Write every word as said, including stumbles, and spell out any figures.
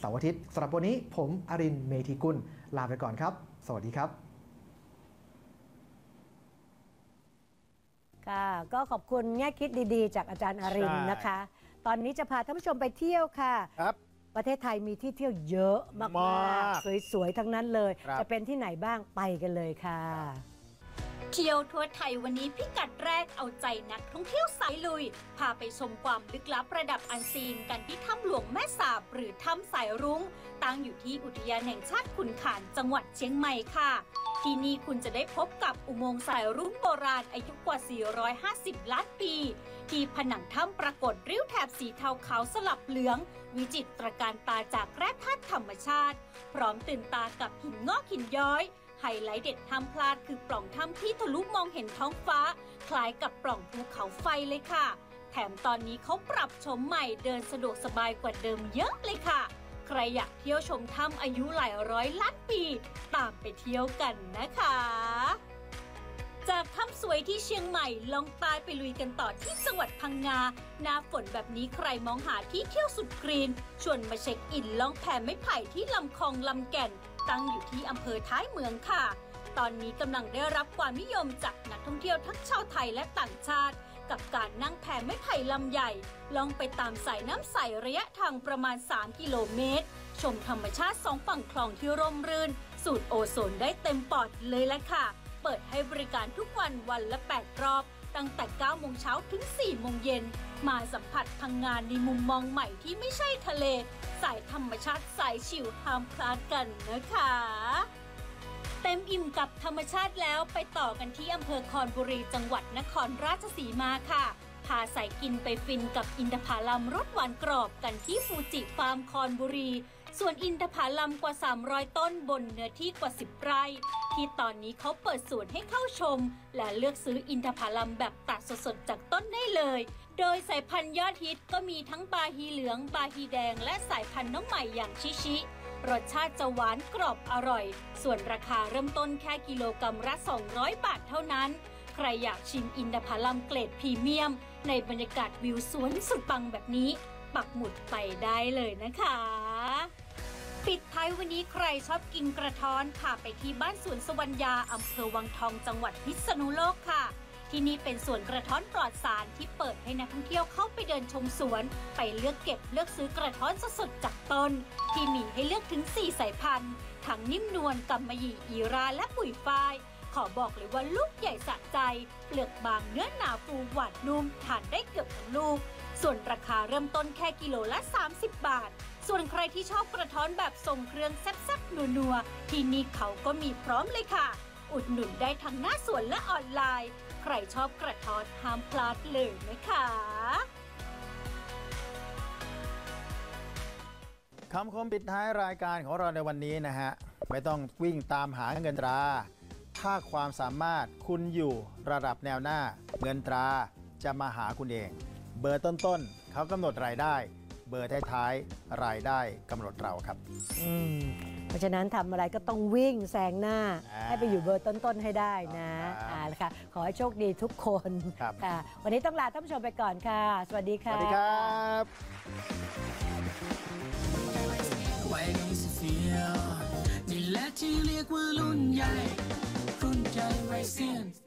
าร์อาทิตย์สำหรับวันนี้ผมอรินทร์ เมธีกุลลาไปก่อนครับสวัสดีครับค่ะก็ขอบคุณแง่คิดดีๆจากอาจารย์อรินทร์นะคะตอนนี้จะพาท่านผู้ชมไปเที่ยวค่ะครับประเทศไทยมีที่เที่ยวเยอะมากๆสวยๆทั้งนั้นเลยจะเป็นที่ไหนบ้างไปกันเลยค่ะเที่ยวทั่วไทยวันนี้พิกัดแรกเอาใจนักท่องเที่ยวสายลุยพาไปชมความลึกลับระดับอันซีนกันที่ถ้ำหลวงแม่สาบหรือถ้ำสายรุ้งตั้งอยู่ที่อุทยานแห่งชาติขุนขานจังหวัดเชียงใหม่ค่ะที่นี่คุณจะได้พบกับอุโมงค์สายรุ้งโบราณอายุกว่าสี่ร้อยห้าสิบล้านปีที่ผนังถ้ำปรากฏริ้วแถบสีเทาขาวสลับเหลืองวิจิตรการตาจากแร่ธาตุธรรมชาติพร้อมตื่นตากับหินงอกหินย้อยไฮไลท์เด็ดห้ามพลาดคือปล่องถ้ำที่ทะลุมองเห็นท้องฟ้าคล้ายกับปล่องภูเขาไฟเลยค่ะแถมตอนนี้เขาปรับโฉมใหม่เดินสะดวกสบายกว่าเดิมเยอะเลยค่ะใครอยากเที่ยวชมถ้ำอายุหลายร้อยล้านปีตามไปเที่ยวกันนะคะจากถ้ำสวยที่เชียงใหม่ลองใต้ไปลุยกันต่อที่จังหวัดพังงาหน้าฝนแบบนี้ใครมองหาที่เที่ยวสุดกรีนชวนมาเช็คอินล่องแพไม้ไผ่ที่ลำคลองลำแก่นตั้งอยู่ที่อำเภอท้ายเมืองค่ะตอนนี้กำลังได้รับความนิยมจากนักท่องเที่ยวทั้งชาวไทยและต่างชาติกับการนั่งแพไม้ไผ่ลำใหญ่ล่องไปตามสายน้ำใสระยะทางประมาณสามกิโลเมตรชมธรรมชาติสองฝั่งคลองที่ร่มรื่นสูดโอโซนได้เต็มปอดเลยละค่ะเปิดให้บริการทุกวันวันละแปดรอบตั้งแต่เก้าโมงเช้าถึงสี่โมงเย็นมาสัมผัสพังงานในมุมมองใหม่ที่ไม่ใช่ทะเลสายธรรมชาติสายชิลห้ามพลาดกันนะคะเต็มอิ่มกับธรรมชาติแล้วไปต่อกันที่อำเภอคอนบุรีจังหวัดนครราชสีมาค่ะพาสายกินไปฟินกับอินทผลัมรสหวานกรอบกันที่ฟูจิฟาร์มคอนบุรีส่วนอินทผลัมกว่าสามร้อยต้นบนเนื้อที่กว่าสิบไร่ที่ตอนนี้เขาเปิดสวนให้เข้าชมและเลือกซื้ออินทผลัมแบบตัดสดๆจากต้นได้เลยโดยสายพันธุ์ยอดฮิตก็มีทั้งบาฮีเหลืองบาฮีแดงและสายพันธุ์น้องใหม่อย่างชิชิรสชาติจะหวานกรอบอร่อยส่วนราคาเริ่มต้นแค่กิโลกรัมละสองร้อยบาทเท่านั้นใครอยากชิมอินทผลัมเกรดพรีเมียมในบรรยากาศวิวสวนสุดปังแบบนี้ปักหมุดไปได้เลยนะคะปิดท้ายวันนี้ใครชอบกินกระท้อนพาไปที่บ้านสวนสวรรยาอำเภอวังทองจังหวัดพิษณุโลกค่ะที่นี่เป็นสวนกระท้อนปลอดสารที่เปิดให้นักท่องเที่ยวเข้าไปเดินชมสวนไปเลือกเก็บเลือกซื้อกระท้อนสดๆจากต้นที่มีให้เลือกถึงสี่สายพันธุ์ทั้งนิ่มนวลกำมะหยี่อีราและปุ๋ยฝ้ายขอบอกเลยว่าลูกใหญ่สะใจเปลือกบางเนื้อหนาฟูหวานนุ่มทานได้เกือบทั้งลูกส่วนราคาเริ่มต้นแค่กิโลละสามสิบบาทส่วนใครที่ชอบกระท้อนแบบทรงเครื่องแซ่บๆนัวๆที่นี่เขาก็มีพร้อมเลยค่ะอุดหนุนได้ทั้งหน้าสวนและออนไลน์ใครชอบกระท้อนห้ามพลาดเลยนะคะคำคมปิดท้ายรายการของเราในวันนี้นะฮะไม่ต้องวิ่งตามหาเงินตราถ้าความสามารถคุณอยู่ระดับแนวหน้าเงินตราจะมาหาคุณเองเบอร์ต้นๆเขากำหนดรายได้เบอร์ท้ายๆรายได้กำหนดเราครับอืมเพราะฉะนั้นทำอะไรก็ต้องวิ่งแซงหน้าให้ไปอยู่เบอร์ต้นๆให้ได้นะอ่าละค่ะขอให้โชคดีทุกคนค่ะวันนี้ต้องลาท่านผู้ชมไปก่อนค่ะสวัสดีค่ะสวัสดีครับนี่แหละที่เรียกว่ารุ่นใหญ่รุ่นใหญ่วัยเซียน